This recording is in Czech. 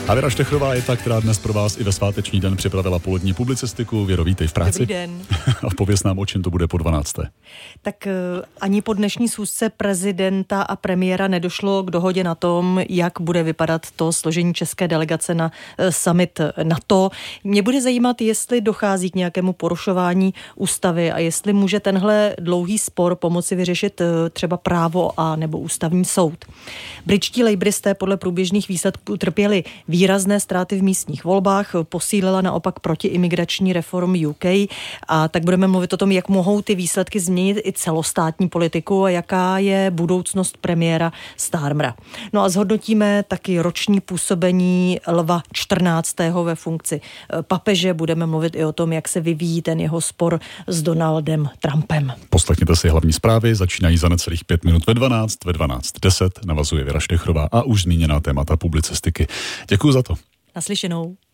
A Věra Štechrová je ta, která dnes pro vás i ve sváteční den připravila polední publicistiku. Věro, vítej v práci. Dobrý den. A pověz nám, o čem to bude po 12. Tak ani po dnešní schůzce prezidenta a premiéra nedošlo k dohodě na tom, jak bude vypadat to složení české delegace na summit NATO. Mě bude zajímat, jestli dochází k nějakému porušování ústavy a jestli může tenhle dlouhý spor pomoci vyřešit třeba právo a nebo ústavní soud. Britští lejbristé podle průběžných výsledků utrpěli výrazné ztráty v místních volbách, posílila naopak protiimigrační reform UK a tak budeme mluvit o tom, jak mohou ty výsledky změnit i celostátní politiku a jaká je budoucnost premiéra Starmera. No a zhodnotíme taky roční působení Lva 14. ve funkci papeže. Budeme mluvit i o tom, jak se vyvíjí ten jeho spor s Donaldem Trumpem. Poslechněte si hlavní zprávy, začínají za necelých 5 minut ve 12:10 navazuje Věra Štechrová a už zmíněná témata publicistiky. Děkuji za to. Naslyšenou.